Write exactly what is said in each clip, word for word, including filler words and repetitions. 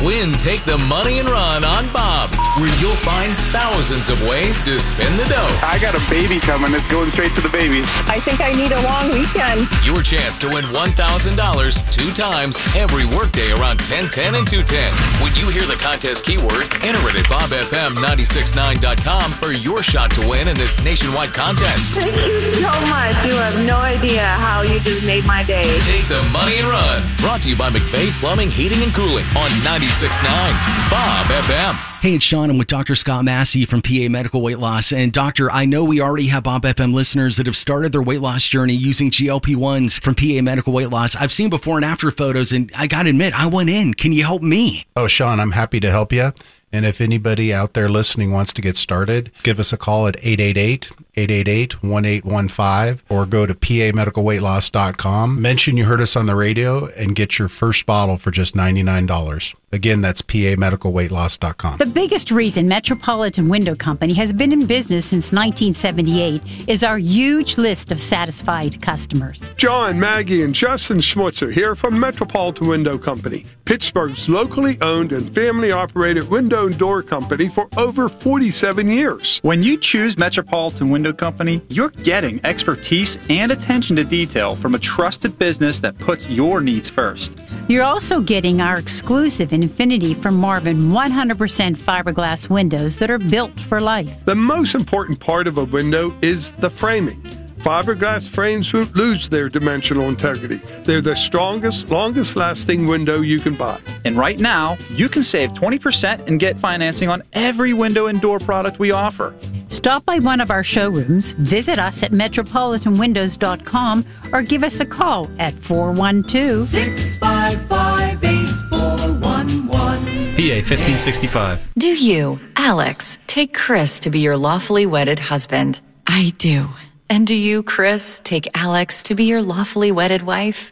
Win Take the Money and Run on Bob, where you'll find thousands of ways to spin the dough. I got a baby coming. It's going straight to the baby. I think I need a long weekend. Your chance to win one thousand dollars two times every workday around ten ten and two ten. When you hear the contest keyword, enter it at bob f m nine six nine dot com for your shot to win in this nationwide contest. Thank you so much. You have no idea how you just made my day. Take the Money and Run. Brought to you by McVeigh Plumbing, Heating, and Cooling on ninety-six point nine Bob F M. Hey, it's Sean. I'm with Doctor Scott Massey from P A Medical Weight Loss. And Doctor, I know we already have Bob F M listeners that have started their weight loss journey using G L P ones from P A Medical Weight Loss. I've seen before and after photos, and I got to admit, I went in. Can you help me? Oh, Sean, I'm happy to help you. And if anybody out there listening wants to get started, give us a call at eight eight eight, eight eight eight, one eight one five or go to P A medical weight loss dot com. Mention you heard us on the radio and get your first bottle for just ninety-nine dollars. Again, that's P A medical weight loss dot com. The biggest reason Metropolitan Window Company has been in business since nineteen seventy-eight is our huge list of satisfied customers. John, Maggie, and Justin Schmutzer here from Metropolitan Window Company, Pittsburgh's locally owned and family-operated window and door company for over forty-seven years. When you choose Metropolitan Window Company, you're getting expertise and attention to detail from a trusted business that puts your needs first. You're also getting our exclusive Infinity from Marvin one hundred percent fiberglass windows that are built for life. The most important part of a window is the framing. Fiberglass frames won't lose their dimensional integrity. They're the strongest, longest-lasting window you can buy. And right now, you can save twenty percent and get financing on every window and door product we offer. Stop by one of our showrooms, visit us at metropolitan windows dot com, or give us a call at four one two, six five five, eight four one one. P A fifteen sixty-five. Do you, Alex, take Chris to be your lawfully wedded husband? I do. And do you, Chris, take Alex to be your lawfully wedded wife?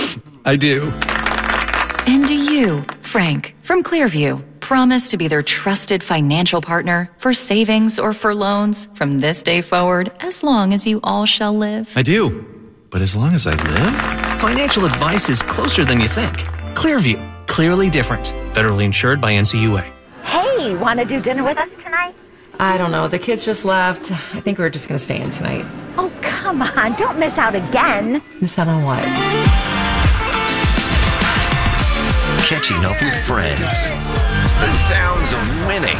I do. And do you, Frank, from Clearview, promise to be their trusted financial partner for savings or for loans from this day forward, as long as you all shall live? I do. But as long as I live? Financial advice is closer than you think. Clearview, clearly different. Federally insured by N C U A. Hey, want to do dinner with us tonight? I don't know. The kids just left. I think we're just going to stay in tonight. Oh, come on. Don't miss out again. Miss out on what? Catching up with friends. The sounds of winning.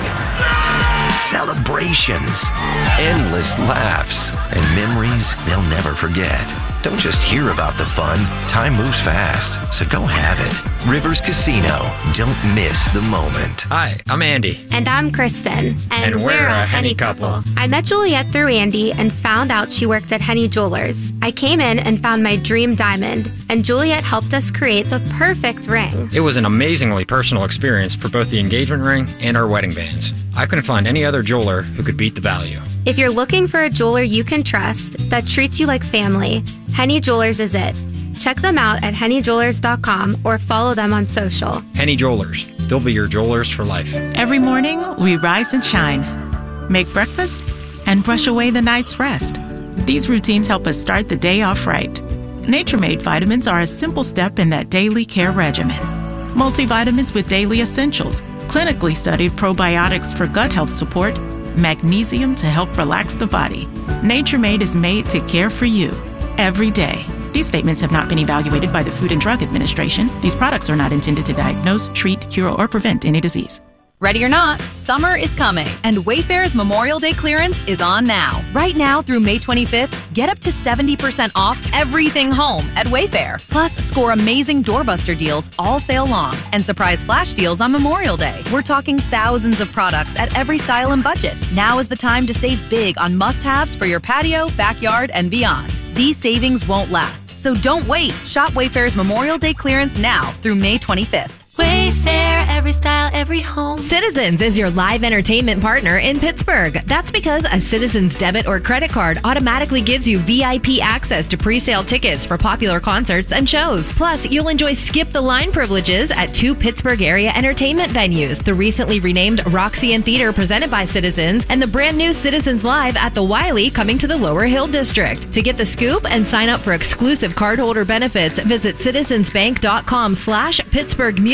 Celebrations. Endless laughs. And memories they'll never forget. Don't just hear about the fun. Time moves fast, so go have it. Rivers Casino. Don't miss the moment. Hi, I'm Andy. And I'm Kristen. And, and we're, we're a, a Henny couple. couple. I met Juliet through Andy and found out she worked at Henny Jewelers. I came in and found my dream diamond, and Juliet helped us create the perfect ring. It was an amazingly personal experience for both the engagement ring and our wedding bands. I couldn't find any other jeweler who could beat the value. If you're looking for a jeweler you can trust that treats you like family, Henny Jewelers is it. Check them out at henny jewelers dot com or follow them on social. Henny Jewelers. They'll be your jewelers for life. Every morning, we rise and shine, make breakfast, and brush away the night's rest. These routines help us start the day off right. Nature-Made vitamins are a simple step in that daily care regimen. Multivitamins with daily essentials, clinically studied probiotics for gut health support, magnesium to help relax the body. Nature-Made is made to care for you every day. These statements have not been evaluated by the Food and Drug Administration. These products are not intended to diagnose, treat, cure, or prevent any disease. Ready or not, summer is coming, and Wayfair's Memorial Day clearance is on now. Right now through May twenty-fifth, get up to seventy percent off everything home at Wayfair. Plus, score amazing doorbuster deals all sale long and surprise flash deals on Memorial Day. We're talking thousands of products at every style and budget. Now is the time to save big on must-haves for your patio, backyard, and beyond. These savings won't last, so don't wait. Shop Wayfair's Memorial Day clearance now through May twenty-fifth. Wayfair, every style, every home. Citizens is your live entertainment partner in Pittsburgh. That's because a Citizens debit or credit card automatically gives you V I P access to pre-sale tickets for popular concerts and shows. Plus, you'll enjoy skip the line privileges at two Pittsburgh area entertainment venues, the recently renamed Roxy and Theater presented by Citizens, and the brand new Citizens Live at the Wiley coming to the Lower Hill District. To get the scoop and sign up for exclusive cardholder benefits, visit citizensbank dot com slash Pittsburgh Music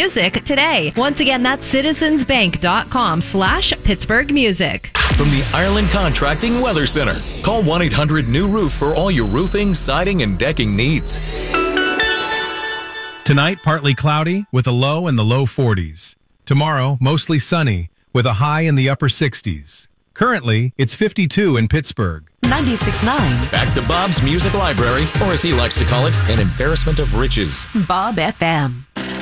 Music today. Once again, that's citizensbank.com slash Pittsburgh Music. From the Ireland Contracting Weather Center, call one eight hundred new roof for all your roofing, siding, and decking needs. Tonight, partly cloudy with a low in the low forties. Tomorrow, mostly sunny with a high in the upper sixties. Currently, it's fifty-two in Pittsburgh. ninety-six point nine. Back to Bob's Music Library, or as he likes to call it, an embarrassment of riches. Bob F M.